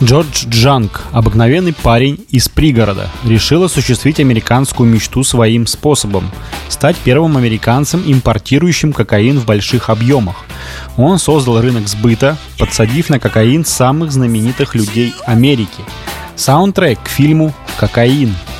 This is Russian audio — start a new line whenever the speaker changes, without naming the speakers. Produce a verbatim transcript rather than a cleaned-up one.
Джордж Джанг, обыкновенный парень из пригорода, решил осуществить американскую мечту своим способом – стать первым американцем, импортирующим кокаин в больших объемах. Он создал рынок сбыта, подсадив на кокаин самых знаменитых людей Америки. Саундтрек к фильму «Кокаин».